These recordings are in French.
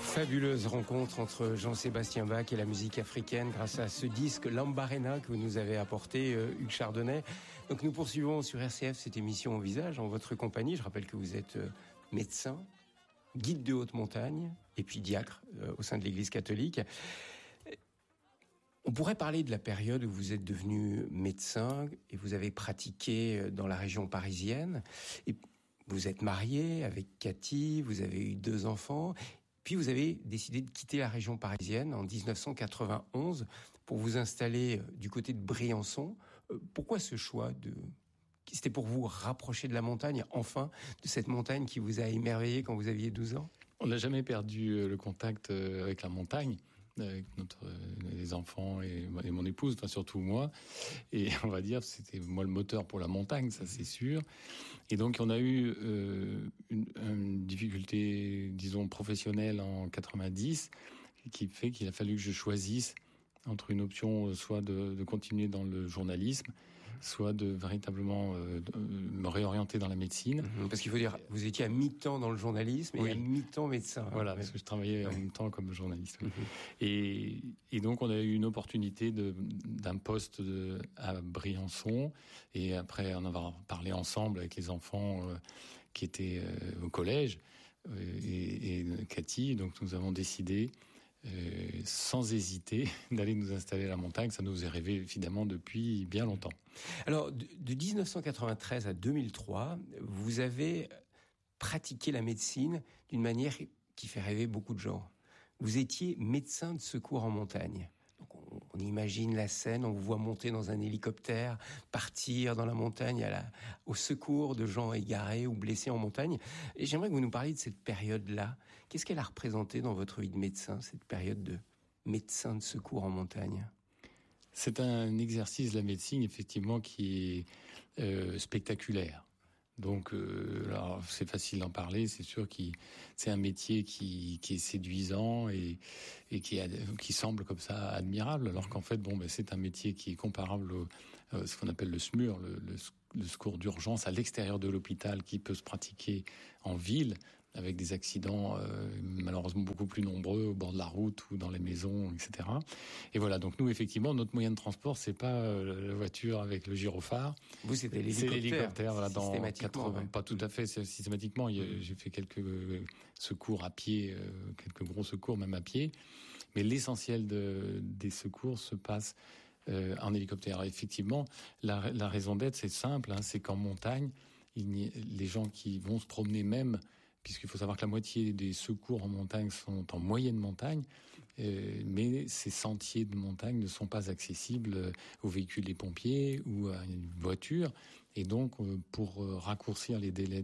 Fabuleuse rencontre entre Jean-Sébastien Bach et la musique africaine grâce à ce disque Lambarena que vous nous avez apporté, Hugues Chardonnay. Donc nous poursuivons sur RCF cette émission au visage en votre compagnie. Je rappelle que vous êtes médecin, guide de haute montagne et puis diacre au sein de l'Église catholique. On pourrait parler de la période où vous êtes devenu médecin et vous avez pratiqué dans la région parisienne. Et vous êtes marié avec Cathy, vous avez eu 2 enfants. Puis vous avez décidé de quitter la région parisienne en 1991 pour vous installer du côté de Briançon. Pourquoi ce choix C'était pour vous rapprocher de la montagne, enfin, de cette montagne qui vous a émerveillé quand vous aviez 12 ans ? On n'a jamais perdu le contact avec la montagne, avec les enfants et mon épouse, enfin surtout moi. Et on va dire, c'était moi le moteur pour la montagne, ça c'est sûr. Et donc on a eu une difficulté, disons, professionnelle en 90, qui fait qu'il a fallu que je choisisse entre une option soit de continuer dans le journalisme, soit de véritablement me réorienter dans la médecine. Parce qu'il faut dire, vous étiez à mi-temps dans le journalisme et à mi-temps médecin. Voilà, parce que je travaillais en même temps comme journaliste. Et donc on a eu une opportunité d'un poste à Briançon, et après en avoir parlé ensemble avec les enfants qui étaient au collège, et Cathy, donc nous avons décidé sans hésiter d'aller nous installer à la montagne. Ça nous est rêvé évidemment depuis bien longtemps. Alors de 1993 à 2003, vous avez pratiqué la médecine d'une manière qui fait rêver beaucoup de gens. Vous étiez médecin de secours en montagne. Donc on imagine la scène, on vous voit monter dans un hélicoptère, partir dans la montagne au secours de gens égarés ou blessés en montagne. Et j'aimerais que vous nous parliez de cette période-là. Qu'est-ce qu'elle a représenté dans votre vie de médecin, cette période de médecin de secours en montagne ? C'est un exercice de la médecine, effectivement, qui est spectaculaire. Donc, alors c'est facile d'en parler. C'est sûr que c'est un métier qui est séduisant et qui semble comme ça admirable, alors qu'en fait, c'est un métier qui est comparable au ce qu'on appelle le SMUR, le secours d'urgence à l'extérieur de l'hôpital, qui peut se pratiquer en ville, avec des accidents malheureusement beaucoup plus nombreux au bord de la route ou dans les maisons, etc. Et voilà, donc nous, effectivement, notre moyen de transport, c'est pas la voiture avec le gyrophare. Vous, c'était l'hélicoptère. C'est l'hélicoptère, voilà, dans 80, ouais. Pas tout à fait systématiquement. J'ai fait quelques secours à pied, quelques gros secours même à pied. Mais l'essentiel des secours se passe en hélicoptère. Effectivement, la raison d'être, c'est simple, c'est qu'en montagne, les gens qui vont se promener même, puisqu'il faut savoir que la moitié des secours en montagne sont en moyenne montagne, mais ces sentiers de montagne ne sont pas accessibles aux véhicules des pompiers ou à une voiture. Et donc, pour raccourcir les délais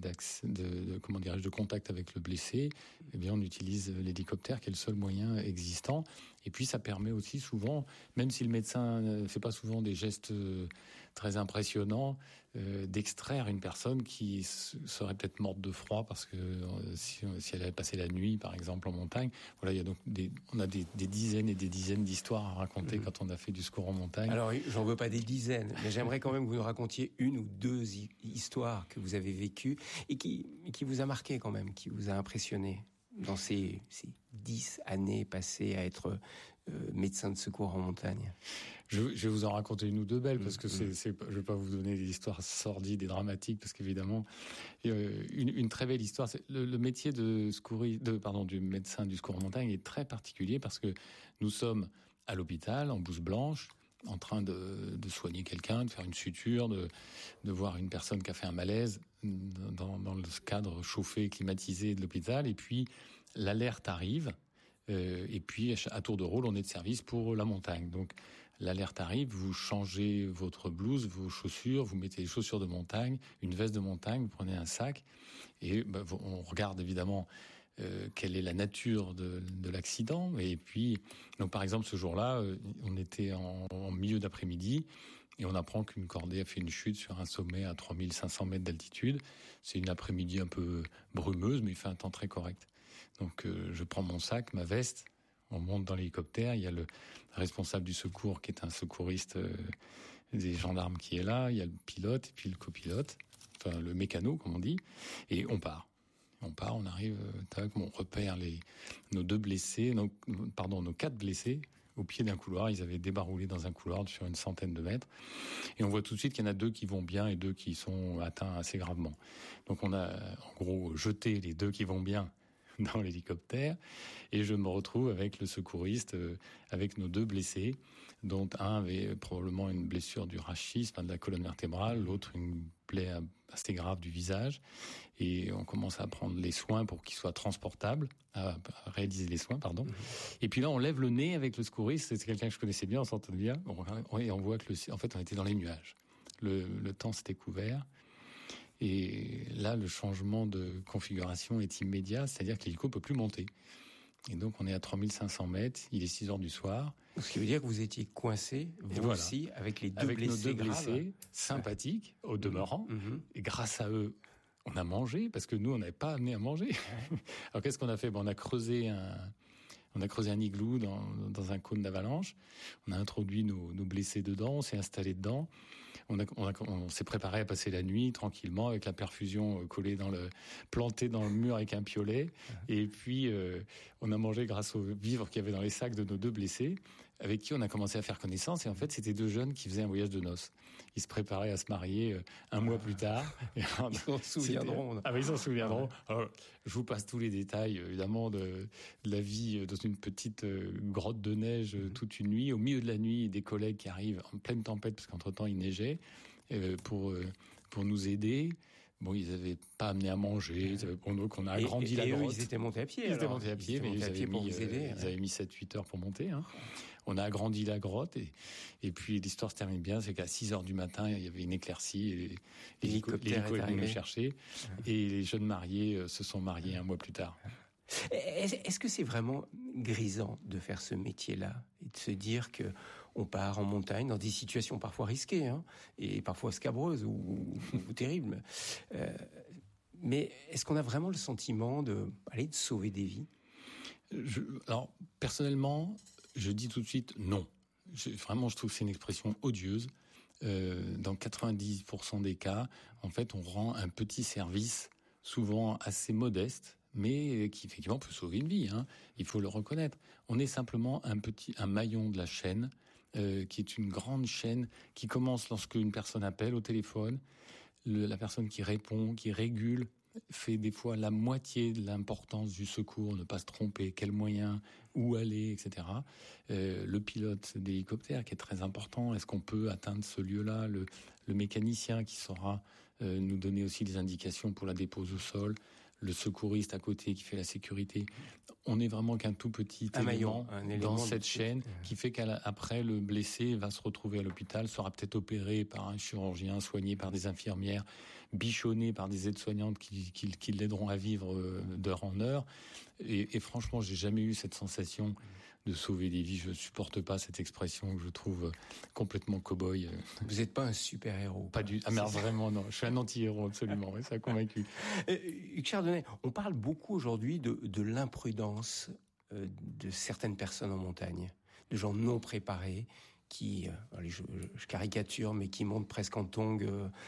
de contact avec le blessé, eh bien, on utilise l'hélicoptère, qui est le seul moyen existant. Et puis, ça permet aussi souvent, même si le médecin ne fait pas souvent des gestes très impressionnants, d'extraire une personne qui serait peut-être morte de froid parce que si elle avait passé la nuit, par exemple, en montagne. Voilà, il y a donc on a des dizaines et des dizaines d'histoires à raconter quand on a fait du secours en montagne. Alors, j'en veux pas des dizaines, mais j'aimerais quand même que vous nous racontiez une ou 2 histoires que vous avez vécues et qui vous a marqué quand même, qui vous a impressionné dans ces 10 années passées à être médecin de secours en montagne. Je vais vous en raconter une ou 2 belles, parce que je vais pas vous donner des histoires sordides et dramatiques, parce qu'évidemment, une très belle histoire. C'est le métier du médecin du secours en montagne est très particulier, parce que nous sommes à l'hôpital, en blouse blanche, en train de soigner quelqu'un, de faire une suture, de voir une personne qui a fait un malaise dans le cadre chauffé et climatisé de l'hôpital, et puis l'alerte arrive, et puis à tour de rôle, on est de service pour la montagne. Donc l'alerte arrive, vous changez votre blouse, vos chaussures, vous mettez les chaussures de montagne, une veste de montagne, vous prenez un sac, et on regarde évidemment quelle est la nature de l'accident. Et puis, donc par exemple, ce jour-là, on était en milieu d'après-midi et on apprend qu'une cordée a fait une chute sur un sommet à 3500 mètres d'altitude. C'est une après-midi un peu brumeuse, mais il fait un temps très correct. Donc je prends mon sac, ma veste, on monte dans l'hélicoptère, il y a le responsable du secours qui est un secouriste des gendarmes qui est là, il y a le pilote et puis le copilote, enfin le mécano comme on dit, et on part. On part, on arrive, on repère nos 4 blessés au pied d'un couloir. Ils avaient débaroulé dans un couloir sur une centaine de mètres. Et on voit tout de suite qu'il y en a 2 qui vont bien et 2 qui sont atteints assez gravement. Donc on a en gros jeté les 2 qui vont bien dans l'hélicoptère et je me retrouve avec le secouriste, avec nos 2 blessés, dont un avait probablement une blessure du rachis, de la colonne vertébrale, l'autre une plaie assez grave du visage. Et on commence à prendre les soins pour qu'il soit transportable, à réaliser les soins, pardon. Et puis là, on lève le nez avec le secouriste. C'est quelqu'un que je connaissais bien, on s'entendait bien. Et on voit que en fait, on était dans les nuages. Le temps s'était couvert. Et là, le changement de configuration est immédiat, c'est-à-dire que l'hélico ne peut plus monter. Et donc, on est à 3500 mètres, il est 6 heures du soir. Ce qui veut dire que vous étiez coincé, vous aussi, avec les 2 blessés. Avec nos 2 blessés, sympathiques, au demeurant. Et grâce à eux, on a mangé, parce que nous, on n'avait pas amené à manger. Alors, qu'est-ce qu'on a fait? On a creusé un igloo dans un cône d'avalanche. On a introduit nos blessés dedans, on s'est installé dedans. On s'est préparé à passer la nuit tranquillement avec la perfusion plantée dans le mur avec un piolet. Et puis, on a mangé grâce aux vivres qu'il y avait dans les sacs de nos 2 blessés, avec qui on a commencé à faire connaissance. Et en fait, c'était 2 jeunes qui faisaient un voyage de noces. Ils se préparaient à se marier un mois plus tard. Ils s'en souviendront. Ils s'en souviendront. Alors, je vous passe tous les détails, évidemment, de la vie dans une petite grotte de neige toute une nuit. Au milieu de la nuit, des collègues qui arrivent en pleine tempête, parce qu'entre-temps, il neigeait, pour nous aider. Bon, ils n'avaient pas amené à manger. Donc, on a agrandi la grotte. Ils étaient montés à pied. Ils étaient montés à pied, mais ils avaient mis 7-8 heures pour monter. On a agrandi la grotte et puis l'histoire se termine bien. C'est qu'à 6 heures du matin, il y avait une éclaircie et l'hélico est venu me chercher. Et les jeunes mariés se sont mariés un mois plus tard. Est-ce que c'est vraiment grisant de faire ce métier-là et de se dire que on part en montagne dans des situations parfois risquées et parfois scabreuses ou terribles, mais est-ce qu'on a vraiment le sentiment de sauver des vies? Alors personnellement, je dis tout de suite non. Vraiment, je trouve que c'est une expression odieuse. Dans 90% des cas, en fait, on rend un petit service, souvent assez modeste, mais qui effectivement peut sauver une vie. Il faut le reconnaître. On est simplement un maillon de la chaîne, qui est une grande chaîne qui commence lorsque une personne appelle au téléphone. La personne qui répond, qui régule, fait des fois la moitié de l'importance du secours, ne pas se tromper, quels moyens, où aller, etc. Le pilote d'hélicoptère qui est très important, est-ce qu'on peut atteindre ce lieu-là, le mécanicien qui saura nous donner aussi des indications pour la dépose au sol, le secouriste à côté qui fait la sécurité. On est vraiment qu'un tout petit élément dans cette chaîne qui fait qu'après, le blessé va se retrouver à l'hôpital, sera peut-être opéré par un chirurgien, soigné par des infirmières, bichonné par des aides-soignantes qui l'aideront à vivre d'heure en heure. Et franchement, j'ai jamais eu cette sensation de sauver des vies. Je supporte pas cette expression que je trouve complètement cow-boy. Vous n'êtes pas un super-héros. Pas du. Ah mais vraiment non. Je suis un anti-héros absolument. Ça a convaincu. Hugues Chardonnay, on parle beaucoup aujourd'hui de l'imprudence de certaines personnes en montagne, de gens non préparés qui, je caricature, mais qui montent presque en tongs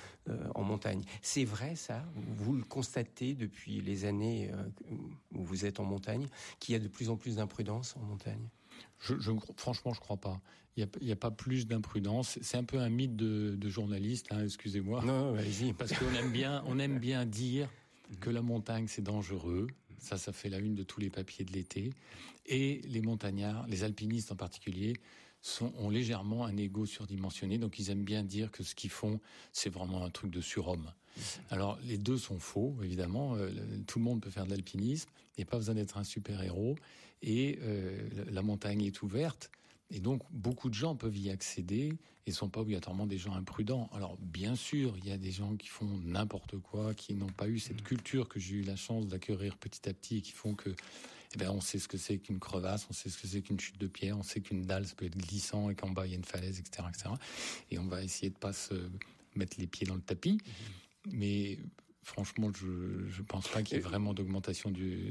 en montagne. C'est vrai ça? Vous le constatez depuis les années où vous êtes en montagne, qu'il y a de plus en plus d'imprudence en montagne? Franchement, je crois pas. Il y a pas plus d'imprudence. C'est un peu un mythe de journaliste, excusez-moi. Non, allez-y. Parce qu'on aime bien dire que la montagne c'est dangereux. Ça fait la une de tous les papiers de l'été. Et les montagnards, les alpinistes en particulier, ont légèrement un ego surdimensionné, donc ils aiment bien dire que ce qu'ils font, c'est vraiment un truc de surhomme. Alors, les deux sont faux, évidemment. Tout le monde peut faire de l'alpinisme, il n'y a pas besoin d'être un super-héros, et la montagne est ouverte, et donc beaucoup de gens peuvent y accéder, et ne sont pas obligatoirement des gens imprudents. Alors, bien sûr, il y a des gens qui font n'importe quoi, qui n'ont pas eu cette culture que j'ai eu la chance d'acquérir petit à petit, et qui font que on sait ce que c'est qu'une crevasse, on sait ce que c'est qu'une chute de pierre, on sait qu'une dalle, ça peut être glissant et qu'en bas, il y a une falaise, etc., etc. Et on va essayer de pas se mettre les pieds dans le tapis. Mais franchement, je pense pas qu'il y ait vraiment d'augmentation des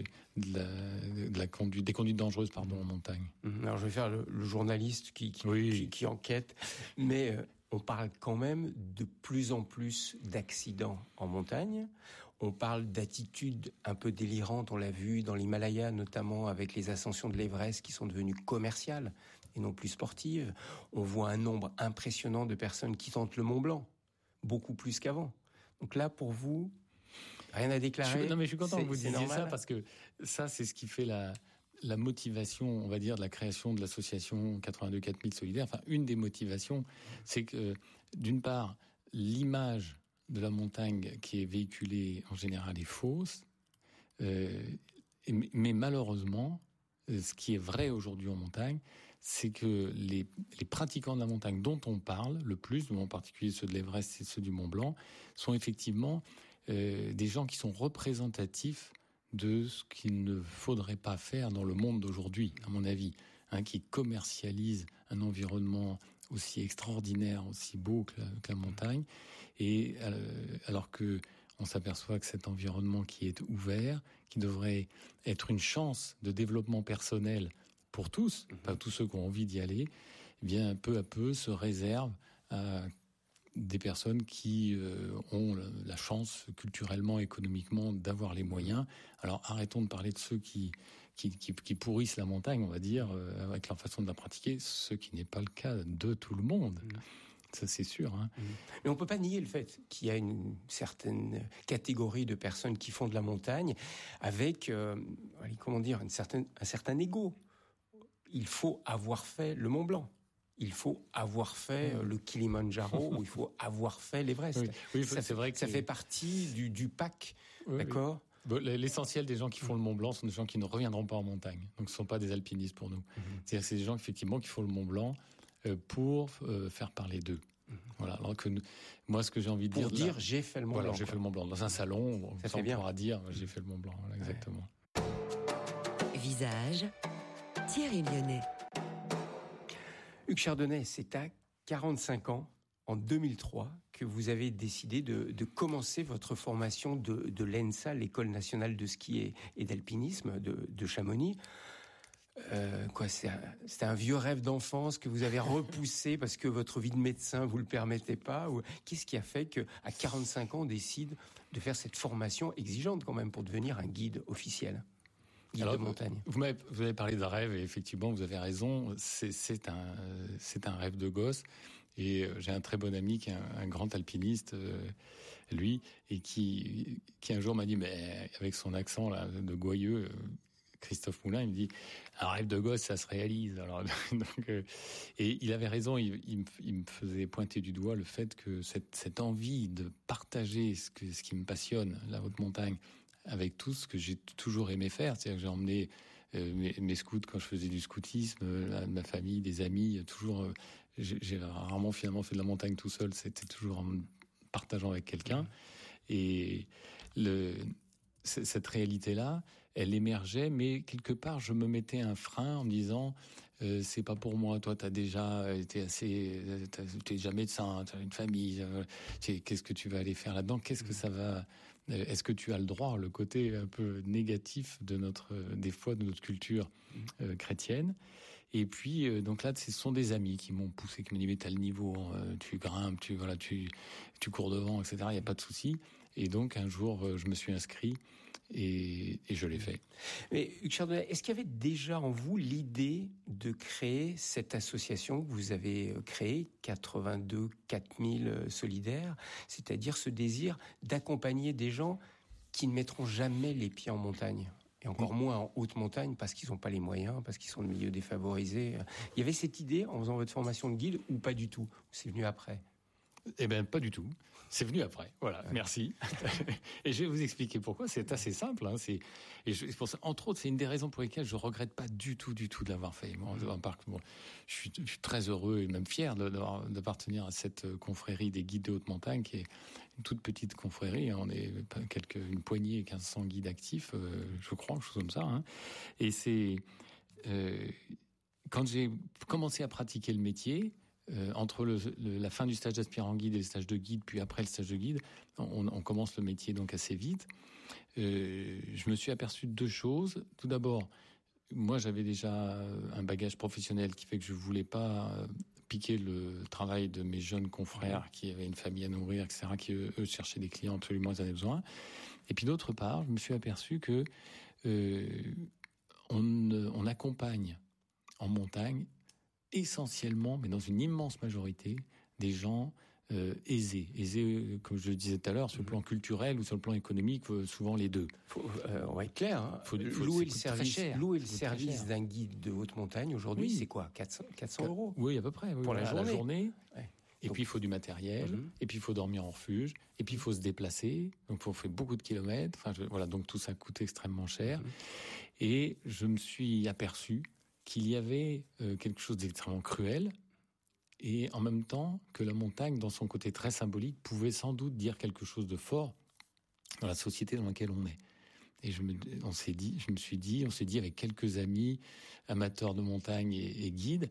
conduites dangereuses, en montagne. Alors, je vais faire le journaliste qui enquête, mais on parle quand même de plus en plus d'accidents en montagne. On parle d'attitudes un peu délirantes, on l'a vu dans l'Himalaya, notamment avec les ascensions de l'Everest qui sont devenues commerciales et non plus sportives. On voit un nombre impressionnant de personnes qui tentent le Mont Blanc, beaucoup plus qu'avant. Donc là, pour vous, rien à déclarer. Je suis content que vous disiez normal. ça, parce que ça, c'est ce qui fait la motivation, on va dire, de la création de l'association 82 4000 Solidaires. Enfin, une des motivations, c'est que, d'une part, l'image de la montagne qui est véhiculée en général est fausse, mais malheureusement, ce qui est vrai aujourd'hui en montagne, c'est que les pratiquants de la montagne dont on parle le plus, en particulier ceux de l'Everest et ceux du Mont Blanc, sont effectivement des gens qui sont représentatifs de ce qu'il ne faudrait pas faire dans le monde d'aujourd'hui, à mon avis, qui commercialise un environnement aussi extraordinaire, aussi beau que la montagne, et alors que on s'aperçoit que cet environnement qui est ouvert, qui devrait être une chance de développement personnel pour tous, pas tous ceux qui ont envie d'y aller, eh bien peu à peu se réserve à des personnes qui ont la chance culturellement, économiquement d'avoir les moyens. Alors arrêtons de parler de ceux qui pourrissent la montagne, on va dire, avec leur façon de la pratiquer, ce qui n'est pas le cas de tout le monde. Ça, c'est sûr. Mais on ne peut pas nier le fait qu'il y a une certaine catégorie de personnes qui font de la montagne avec, un certain ego. Il faut avoir fait le Mont Blanc. Il faut avoir fait le Kilimandjaro ou il faut avoir fait l'Everest. Oui, c'est vrai que ça fait partie du pack, d'accord ? Bon, l'essentiel des gens qui font le Mont Blanc sont des gens qui ne reviendront pas en montagne. Donc, ce ne sont pas des alpinistes pour nous. C'est-à-dire que c'est des gens effectivement qui font le Mont Blanc pour faire parler d'eux. Voilà. Alors que moi, ce que j'ai envie de pour dire j'ai fait le Mont Blanc. J'ai fait le Mont Blanc dans un salon. Ça on pourra dire j'ai fait le Mont Blanc. Voilà, exactement. Visage, Thierry Lyonnais. Hugues Chardonnay, c'est à 45 ans, en 2003, que vous avez décidé de commencer votre formation de l'ENSA, l'École nationale de ski et d'alpinisme de Chamonix. C'était un vieux rêve d'enfance que vous avez repoussé parce que votre vie de médecin vous le permettait pas, ou qu'est-ce qui a fait qu'à 45 ans on décide de faire cette formation exigeante quand même pour devenir un guide officiel, guide de montagne? Vous avez parlé de rêve et effectivement vous avez raison, c'est un rêve de gosse. Et j'ai un très bon ami qui est un grand alpiniste, lui, et qui un jour m'a dit, mais avec son accent là de Goyeux, Christophe Moulin, il me dit un rêve de gosse, ça se réalise. Alors, et il avait raison. Il me faisait pointer du doigt le fait que cette envie de partager ce qui me passionne, la haute montagne, avec tout ce que j'ai toujours aimé faire. C'est-à-dire que j'ai emmené mes scouts quand je faisais du scoutisme, ma famille, des amis. Toujours, j'ai rarement finalement fait de la montagne tout seul. C'était toujours en partageant avec quelqu'un. Et cette réalité-là, elle émergeait, mais quelque part, je me mettais un frein en me disant c'est pas pour moi. Toi, t'as déjà été t'es déjà médecin, t'as une famille. Qu'est-ce que tu vas aller faire là-dedans? Qu'est-ce que ça va? Est-ce que tu as le droit, le côté un peu négatif des fois de notre culture chrétienne? Et puis donc là, ce sont des amis qui m'ont poussé, qui m'ont dit mais t'as le niveau, tu grimpes, tu cours devant, etc. Il y a pas de souci. Et donc un jour, je me suis inscrit et je l'ai fait. Mais Hugues Chardonnay, est-ce qu'il y avait déjà en vous l'idée de créer cette association que vous avez créée, 82 4000 Solidaires, c'est-à-dire ce désir d'accompagner des gens qui ne mettront jamais les pieds en montagne? Et encore moins en haute montagne parce qu'ils n'ont pas les moyens, parce qu'ils sont de milieux défavorisés. Il y avait cette idée en faisant votre formation de guide ou pas du tout? C'est venu après? Eh bien, pas du tout. C'est venu après. Voilà, merci. Et je vais vous expliquer pourquoi. C'est assez simple. Pour ça, entre autres, c'est une des raisons pour lesquelles je regrette pas du tout de l'avoir fait. Je suis très heureux et même fier d'appartenir à cette confrérie des guides de haute montagne, qui est une toute petite confrérie. On est une poignée, 1500 guides actifs, je crois, quelque chose comme ça. Et c'est quand j'ai commencé à pratiquer le métier. Entre la fin du stage d'aspirant guide et le stage de guide, puis après le stage de guide, on commence le métier donc assez vite. Je me suis aperçu de deux choses. Tout d'abord, moi j'avais déjà un bagage professionnel qui fait que je voulais pas piqué le travail de mes jeunes confrères qui avaient une famille à nourrir, etc., qui, eux, cherchaient des clients absolument, ils en avaient besoin. Et puis d'autre part, je me suis aperçu que on accompagne en montagne essentiellement, mais dans une immense majorité, des gens aisés, comme je le disais tout à l'heure, sur le plan culturel ou sur le plan économique, souvent les deux. On va être clair. Hein. Louer le service d'un guide de haute montagne aujourd'hui, c'est quoi, 400 euros? Oui, à peu près. Oui, pour la journée. Ouais. Et puis il faut du matériel, et puis il faut dormir en refuge, et puis il faut se déplacer. Donc il faut faire beaucoup de kilomètres. Donc tout ça coûte extrêmement cher. Et je me suis aperçu qu'il y avait quelque chose d'extrêmement cruel, et en même temps que la montagne, dans son côté très symbolique, pouvait sans doute dire quelque chose de fort dans la société dans laquelle on est. Et on s'est dit avec quelques amis amateurs de montagne et guides,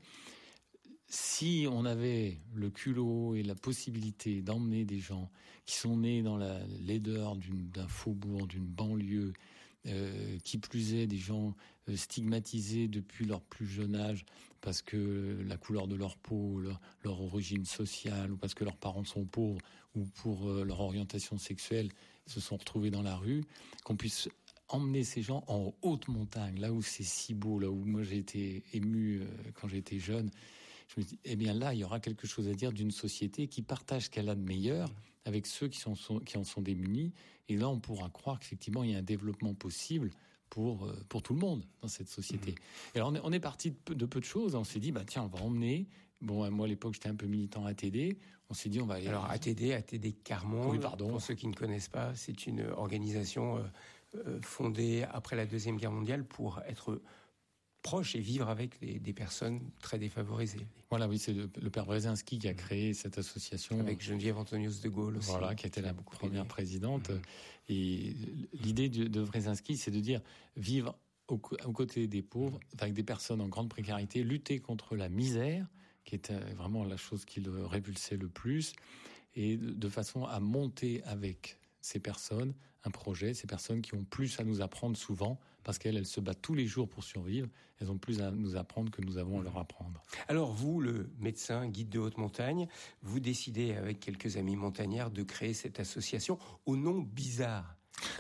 si on avait le culot et la possibilité d'emmener des gens qui sont nés dans la laideur d'un faubourg, d'une banlieue, qui plus est des gens stigmatisés depuis leur plus jeune âge parce que la couleur de leur peau, leur origine sociale, ou parce que leurs parents sont pauvres, ou pour leur orientation sexuelle, se sont retrouvés dans la rue, qu'on puisse emmener ces gens en haute montagne, là où c'est si beau, là où moi j'ai été ému quand j'étais jeune. Je me dis, eh bien là, il y aura quelque chose à dire d'une société qui partage ce qu'elle a de meilleur avec ceux qui en sont démunis. Et là, on pourra croire qu'effectivement, il y a un développement possible pour tout le monde dans cette société. Et alors, on est parti de peu de choses. On s'est dit, tiens, on va emmener... Bon, moi, à l'époque, j'étais un peu militant ATD. On s'est dit, on va aller... Alors, ATD Carmonde, oui, pardon. Pour ceux qui ne connaissent pas, c'est une organisation fondée après la Deuxième Guerre mondiale pour être proche et vivre avec des personnes très défavorisées. Voilà, oui, c'est le père Brzezinski qui a créé cette association. Avec Geneviève Antonius de Gaulle aussi. Voilà, qui était la première présidente. Et l'idée de Brzezinski, c'est de dire vivre aux côtés des pauvres, avec des personnes en grande précarité, lutter contre la misère, qui était vraiment la chose qui le répulsait le plus, et de façon à monter avec ces personnes un projet, ces personnes qui ont plus à nous apprendre souvent, parce qu'elles se battent tous les jours pour survivre, elles ont plus à nous apprendre que nous avons à leur apprendre. Alors vous, le médecin, guide de haute montagne, vous décidez avec quelques amis montagnards de créer cette association au nom bizarre.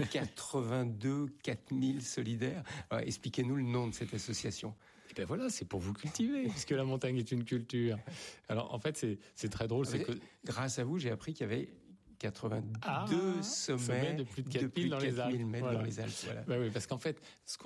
82 4000 solidaires. Alors, expliquez-nous le nom de cette association. Et ben voilà, c'est pour vous cultiver, puisque la montagne est une culture. Alors en fait, c'est très drôle. Grâce à vous, j'ai appris qu'il y avait 82 sommets de plus de 4000 dans les Alpes. Dans les Alpes. Voilà. Ben oui, parce qu'en fait,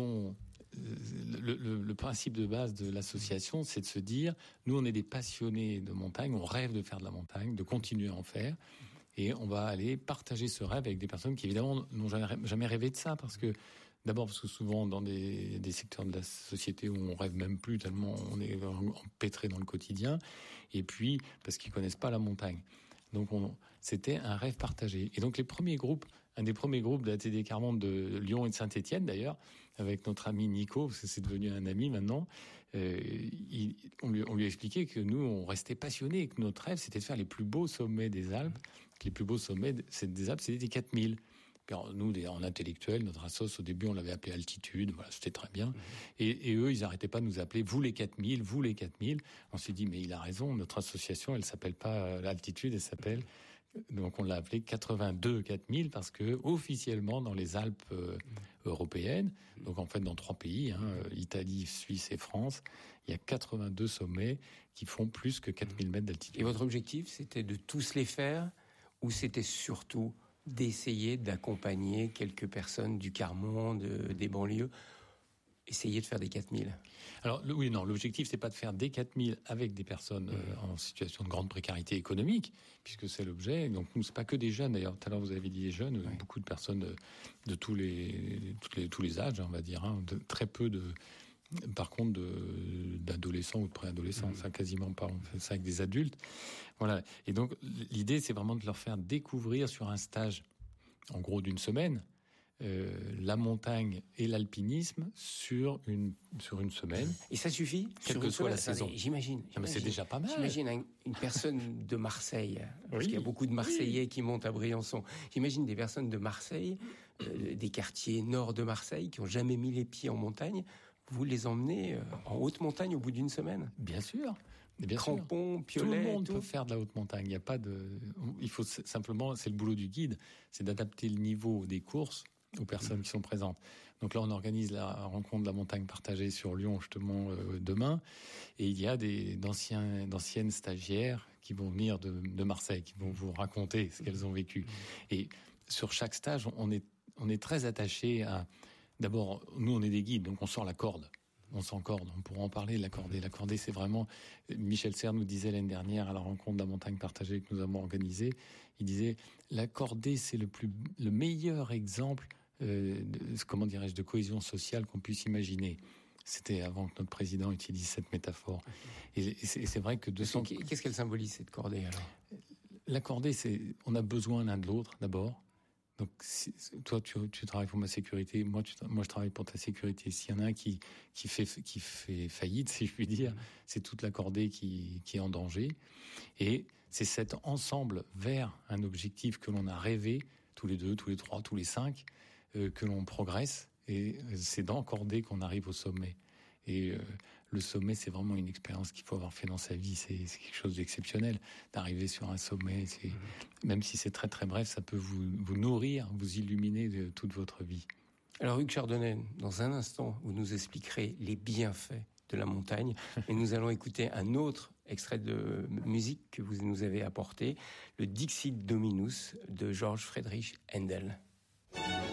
le principe de base de l'association, c'est de se dire, nous, on est des passionnés de montagne, on rêve de faire de la montagne, de continuer à en faire, et on va aller partager ce rêve avec des personnes qui, évidemment, n'ont jamais rêvé de ça, parce que souvent, dans des secteurs de la société où on rêve même plus, tellement on est empêtré dans le quotidien, et puis parce qu'ils connaissent pas la montagne. Donc c'était un rêve partagé. Et donc un des premiers groupes de l'ATD Carmonde de Lyon et de Saint-Étienne d'ailleurs, avec notre ami Nico, parce que c'est devenu un ami maintenant, on lui a expliqué que nous, on restait passionnés et que notre rêve, c'était de faire les plus beaux sommets des Alpes. Que les plus beaux sommets des Alpes, c'était des 4000. Puis nous, en intellectuel, notre assos, au début, on l'avait appelé Altitude, voilà, c'était très bien. Et eux, ils n'arrêtaient pas de nous appeler, vous les 4000, vous les 4000. On s'est dit, mais il a raison, notre association, elle s'appelle pas Altitude, elle s'appelle... Donc on l'a appelé 82 4000 parce que officiellement dans les Alpes européennes, donc en fait dans 3 pays, Italie, Suisse et France, il y a 82 sommets qui font plus que 4000 mètres d'altitude. Et votre objectif, c'était de tous les faire, ou c'était surtout d'essayer d'accompagner quelques personnes du Carmonde, des banlieues, essayer de faire des 4000? Alors l'objectif c'est pas de faire des 4000 avec des personnes en situation de grande précarité économique, puisque c'est l'objet. Donc nous, c'est pas que des jeunes. D'ailleurs, tout à l'heure vous avez dit des jeunes, beaucoup de personnes de tous les âges, on va dire, très peu par contre d'adolescents ou de préadolescents, ça quasiment pas. On fait ça avec des adultes. Voilà. Et donc l'idée c'est vraiment de leur faire découvrir sur un stage, en gros d'une semaine, la montagne et l'alpinisme sur une semaine. Et ça suffit, quelle que soit la saison. J'imagine. Mais c'est déjà pas mal. J'imagine une personne de Marseille, parce qu'il y a beaucoup de Marseillais qui montent à Briançon. J'imagine des personnes de Marseille, des quartiers nord de Marseille, qui n'ont jamais mis les pieds en montagne. Vous les emmenez en haute montagne au bout d'une semaine? Bien sûr. crampons, piolets. Tout le monde peut faire de la haute montagne. Il y a pas de. Il faut simplement, c'est le boulot du guide, c'est d'adapter le niveau des courses aux personnes qui sont présentes. Donc là, on organise la rencontre de la montagne partagée sur Lyon justement demain, et il y a d'anciennes stagiaires qui vont venir de Marseille, qui vont vous raconter ce qu'elles ont vécu. Et sur chaque stage, on est très attaché à. D'abord, nous, on est des guides, donc on sort la corde. On s'encorde, on pourra en parler, l'accorder. L'accorder, c'est vraiment... Michel Serres nous disait l'année dernière, à la rencontre de la montagne partagée que nous avons organisée, il disait, l'accorder, c'est le meilleur exemple, de cohésion sociale qu'on puisse imaginer. C'était avant que notre président utilise cette métaphore. Et c'est vrai que Qu'est-ce qu'elle symbolise, cette cordée, alors ? L'accorder, on a besoin l'un de l'autre, d'abord. Donc, toi, tu travailles pour ma sécurité, moi, je travaille pour ta sécurité. S'il y en a un qui fait faillite, si je puis dire, c'est toute la cordée qui est en danger. Et c'est cet ensemble vers un objectif que l'on a rêvé, tous les 2, tous les 3, tous les 5, que l'on progresse. Et c'est dans cordée qu'on arrive au sommet. Et le sommet, c'est vraiment une expérience qu'il faut avoir fait dans sa vie. C'est quelque chose d'exceptionnel d'arriver sur un sommet. Même si c'est très très bref, ça peut vous nourrir, vous illuminer de toute votre vie. Alors Hugues Chardonnay, dans un instant, vous nous expliquerez les bienfaits de la montagne. Et nous allons écouter un autre extrait de musique que vous nous avez apporté, le Dixit Dominus de George Friedrich Händel.